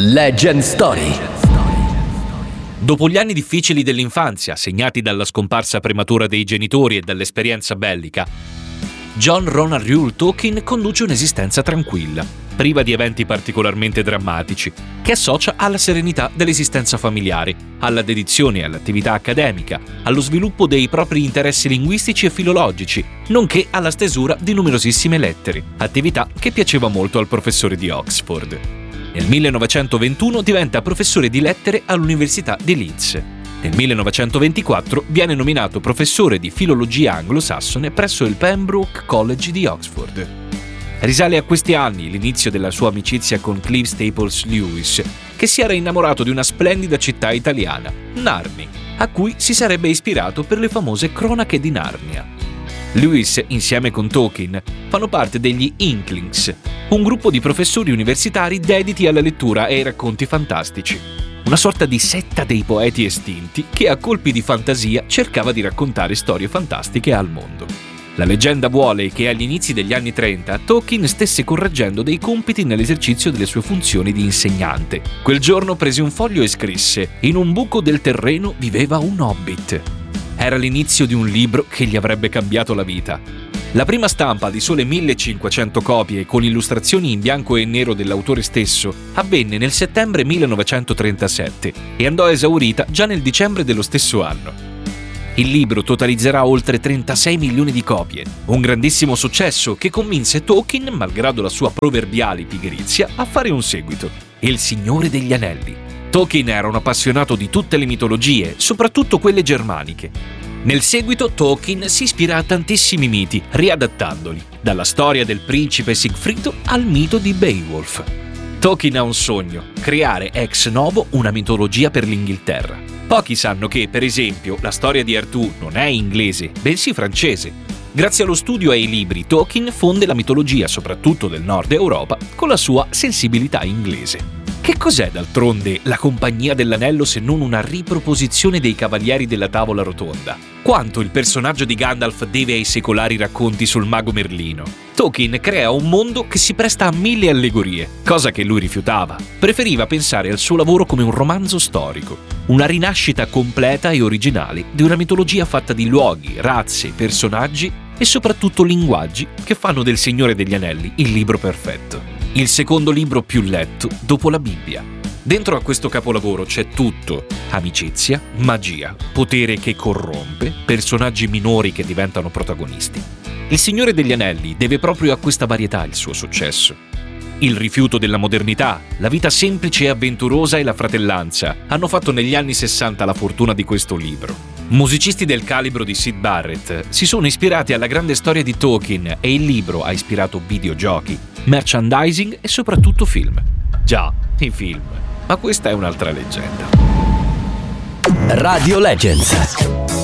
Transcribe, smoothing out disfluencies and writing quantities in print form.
Legend Story. Dopo gli anni difficili dell'infanzia, segnati dalla scomparsa prematura dei genitori e dall'esperienza bellica, John Ronald Reuel Tolkien conduce un'esistenza tranquilla, priva di eventi particolarmente drammatici, che associa alla serenità dell'esistenza familiare, alla dedizione all'attività accademica, allo sviluppo dei propri interessi linguistici e filologici, nonché alla stesura di numerosissime lettere, attività che piaceva molto al professore di Oxford. Nel 1921 diventa professore di lettere all'Università di Leeds. Nel 1924 viene nominato professore di filologia anglosassone presso il Pembroke College di Oxford. Risale a questi anni l'inizio della sua amicizia con Clive Staples Lewis, che si era innamorato di una splendida città italiana, Narni, a cui si sarebbe ispirato per le famose Cronache di Narnia. Lewis, insieme con Tolkien, fanno parte degli Inklings, un gruppo di professori universitari dediti alla lettura e ai racconti fantastici. Una sorta di setta dei poeti estinti che a colpi di fantasia cercava di raccontare storie fantastiche al mondo. La leggenda vuole che agli inizi degli anni 30 Tolkien stesse correggendo dei compiti nell'esercizio delle sue funzioni di insegnante. Quel giorno prese un foglio e scrisse: «In un buco del terreno viveva un hobbit». Era l'inizio di un libro che gli avrebbe cambiato la vita. La prima stampa di sole 1500 copie con illustrazioni in bianco e nero dell'autore stesso avvenne nel settembre 1937 e andò esaurita già nel dicembre dello stesso anno. Il libro totalizzerà oltre 36 milioni di copie, un grandissimo successo che convinse Tolkien, malgrado la sua proverbiale pigrizia, a fare un seguito: Il Signore degli Anelli. Tolkien era un appassionato di tutte le mitologie, soprattutto quelle germaniche. Nel seguito Tolkien si ispira a tantissimi miti, riadattandoli, dalla storia del principe Sigfrido al mito di Beowulf. Tolkien ha un sogno: creare ex novo una mitologia per l'Inghilterra. Pochi sanno che, per esempio, la storia di Artù non è inglese, bensì francese. Grazie allo studio e ai libri, Tolkien fonde la mitologia, soprattutto del nord Europa, con la sua sensibilità inglese. Che cos'è d'altronde la Compagnia dell'Anello se non una riproposizione dei Cavalieri della Tavola Rotonda? Quanto il personaggio di Gandalf deve ai secolari racconti sul mago Merlino? Tolkien crea un mondo che si presta a 1000 allegorie, cosa che lui rifiutava. Preferiva pensare al suo lavoro come un romanzo storico, una rinascita completa e originale di una mitologia fatta di luoghi, razze, personaggi e soprattutto linguaggi che fanno del Signore degli Anelli il libro perfetto. Il secondo libro più letto dopo la Bibbia. Dentro a questo capolavoro c'è tutto: amicizia, magia, potere che corrompe, personaggi minori che diventano protagonisti. Il Signore degli Anelli deve proprio a questa varietà il suo successo. Il rifiuto della modernità, la vita semplice e avventurosa e la fratellanza hanno fatto negli anni 60 la fortuna di questo libro. Musicisti del calibro di Syd Barrett si sono ispirati alla grande storia di Tolkien e il libro ha ispirato videogiochi, merchandising e soprattutto film. Già, i film. Ma questa è un'altra leggenda. Radio Legends.